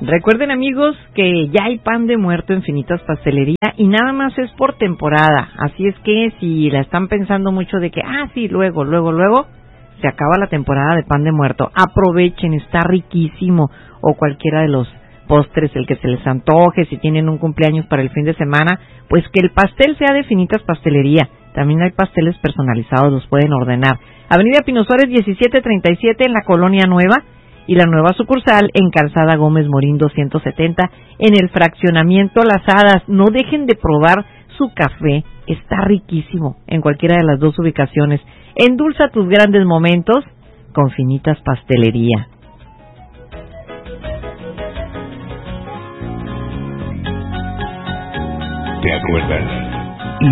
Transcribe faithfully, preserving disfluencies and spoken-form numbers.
Recuerden, amigos, que ya hay pan de muerto en Finitas Pastelería y nada más es por temporada. Así es que si la están pensando mucho de que, ah, sí, luego, luego, luego, se acaba la temporada de pan de muerto. Aprovechen, está riquísimo. O cualquiera de los postres, el que se les antoje, si tienen un cumpleaños para el fin de semana, pues que el pastel sea de Finitas Pastelería. También hay pasteles personalizados, los pueden ordenar. Avenida Pino Suárez diecisiete treinta y siete en la Colonia Nueva y la nueva sucursal en Calzada Gómez Morín doscientos setenta en el fraccionamiento Las Hadas. No dejen de probar su café, está riquísimo en cualquiera de las dos ubicaciones. Endulza tus grandes momentos con Finitas Pastelería. ¿Te acuerdas?